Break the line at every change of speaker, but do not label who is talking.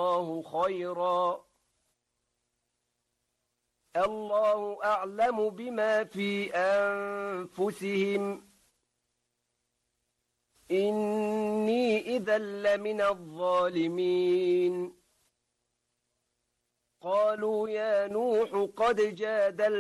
الله خيرا الله أعلم بما في أنفسهم إني إذا لمن الظالمين قالوا يا نوح قد جادلنا